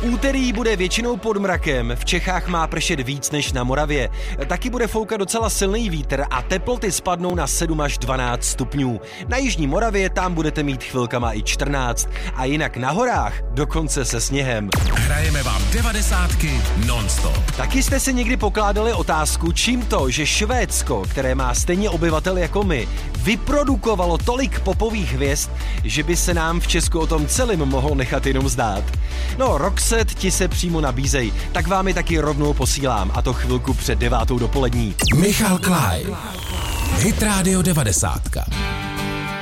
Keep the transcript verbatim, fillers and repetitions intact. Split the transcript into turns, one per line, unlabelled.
úterý bude většinou pod mrakem, v Čechách má pršet víc než na Moravě. Taky bude foukat docela silný vítr a teploty spadnou na sedm až dvanáct stupňů. Na jižní Moravě tam budete mít chvilkama i čtrnáct a jinak na horách dokonce se sněhem.
Hrajeme vám devadesátky non-stop.
Taky jste si někdy pokládali otázku, čím to, že Švédsko, které má stejně obyvatel jako my, vyprodukovalo tolik popových hvězd, že by se nám v Česku o tom celým mohlo nechat jenom zdát. No, Roxette ti se přímo nabízej, tak vám je taky rovnou posílám, a to chvilku před devátou dopolední.
Michal Klein, Hit Radio devadesátka.